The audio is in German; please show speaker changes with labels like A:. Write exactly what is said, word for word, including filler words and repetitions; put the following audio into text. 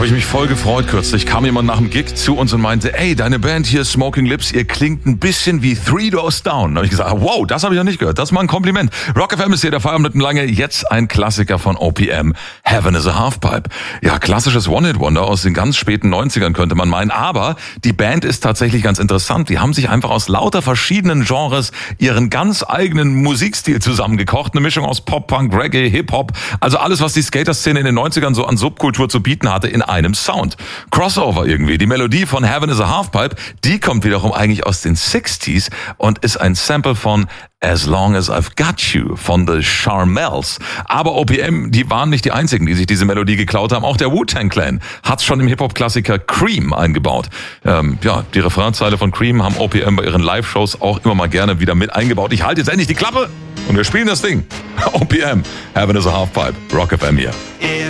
A: habe ich mich voll gefreut kürzlich. Kam jemand nach dem Gig zu uns und meinte, ey, deine Band hier, Smoking Lips, ihr klingt ein bisschen wie Three Doors Down. Da habe ich gesagt, wow, das habe ich noch nicht gehört. Das ist mal ein Kompliment. Rock F M ist hier, der Feierabend lange. Jetzt ein Klassiker von O P M, Heaven is a Halfpipe. Ja, klassisches One-Hit-Wonder aus den ganz späten neunzigern könnte man meinen. Aber die Band ist tatsächlich ganz interessant. Die haben sich einfach aus lauter verschiedenen Genres ihren ganz eigenen Musikstil zusammengekocht. Eine Mischung aus Pop, Punk, Reggae, Hip-Hop. Also alles, was die Skater-Szene in den neunzigern so an Subkultur zu bieten hatte, in einem Sound. Crossover irgendwie. Die Melodie von Heaven is a Halfpipe, die kommt wiederum eigentlich aus den sechziger und ist ein Sample von As Long as I've Got You von The Charmels. Aber O P M, die waren nicht die einzigen, die sich diese Melodie geklaut haben. Auch der Wu-Tang Clan hat's schon im Hip-Hop-Klassiker Cream eingebaut. Ähm, ja, die Refrainzeile von Cream haben O P M bei ihren Live-Shows auch immer mal gerne wieder mit eingebaut. Ich halte jetzt endlich die Klappe und wir spielen das Ding. O P M, Heaven is a Halfpipe, Rock F M hier.